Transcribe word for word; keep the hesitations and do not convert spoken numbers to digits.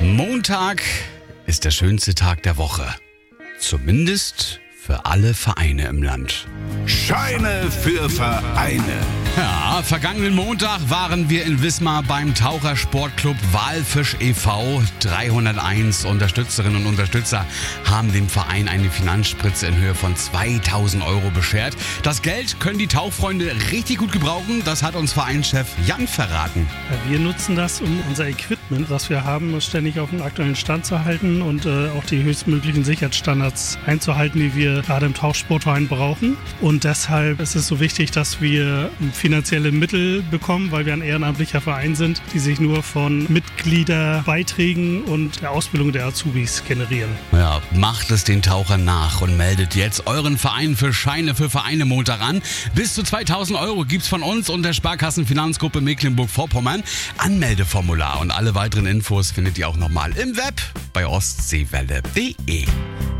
Montag ist der schönste Tag der Woche. Zumindest für alle Vereine im Land. Scheine für Vereine. Ja, vergangenen Montag waren wir in Wismar beim Tauchersportclub Walfisch e V dreihunderteins. Unterstützerinnen und Unterstützer haben dem Verein eine Finanzspritze in Höhe von zweitausend Euro beschert. Das Geld können die Tauchfreunde richtig gut gebrauchen. Das hat uns Vereinschef Jan verraten. Ja, wir nutzen das, um unser Equipment, was wir haben, ständig auf den aktuellen Stand zu halten und äh, auch die höchstmöglichen Sicherheitsstandards einzuhalten, die wir gerade im Tauchsportverein brauchen. Und deshalb ist es so wichtig, dass wir finanzielle Mittel bekommen, weil wir ein ehrenamtlicher Verein sind, die sich nur von Mitgliederbeiträgen und der Ausbildung der Azubis generieren. Ja, macht es den Tauchern nach und meldet jetzt euren Verein für Scheine für Vereine Montag an. Bis zu zweitausend Euro gibt's von uns und der Sparkassenfinanzgruppe Mecklenburg-Vorpommern. Anmeldeformular und alle weiteren Infos findet ihr auch nochmal im Web bei ostseewelle punkt de.